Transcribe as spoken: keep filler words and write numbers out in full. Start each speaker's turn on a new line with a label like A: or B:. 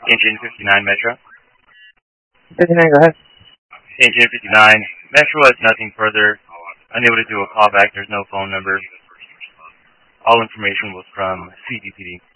A: Engine fifty-nine Metro.
B: fifty-nine, go ahead.
A: Engine fifty-nine Metro has nothing further. Unable to do a callback. There's no phone number. All information was from C D P D.